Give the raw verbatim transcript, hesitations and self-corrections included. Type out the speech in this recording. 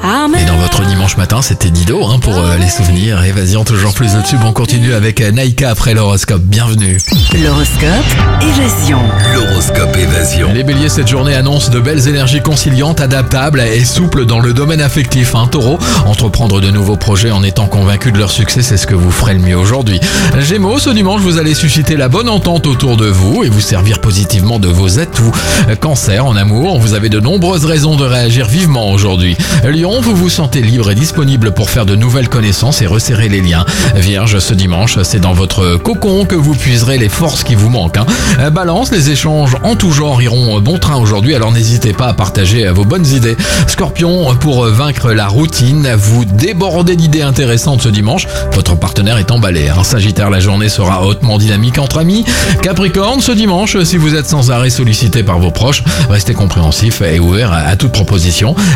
Et dans votre dimanche matin, c'était Dido hein, pour euh, les souvenirs. Évasion toujours plus au tube. On continue avec euh, Naïka après l'horoscope. Bienvenue. L'horoscope Évasion. L'horoscope Évasion. Les béliers, cette journée annonce de belles énergies conciliantes, adaptables et souples dans le domaine affectif. Un taureau, entreprendre de nouveaux projets en étant convaincu de leur succès, c'est ce que vous ferez le mieux aujourd'hui. Gémeaux, ce dimanche, vous allez susciter la bonne entente autour de vous et vous servir positivement de vos atouts. Cancer, en amour, vous avez de nombreuses raisons de réagir vivement aujourd'hui. Lion, vous vous sentez libre et disponible pour faire de nouvelles connaissances et resserrer les liens. Vierge, ce dimanche, c'est dans votre cocon que vous puiserez les forces qui vous manquent. Hein. Balance, les échanges en tout genre iront bon train aujourd'hui, alors n'hésitez pas à partager vos bonnes idées. Scorpion, pour vaincre la routine, vous débordez d'idées intéressantes ce dimanche. Votre partenaire est emballé. Hein. Sagittaire, la journée sera hautement dynamique entre amis. Capricorne, ce dimanche, si vous êtes sans arrêt sollicité par vos proches, restez compréhensif et ouvert à toute proposition.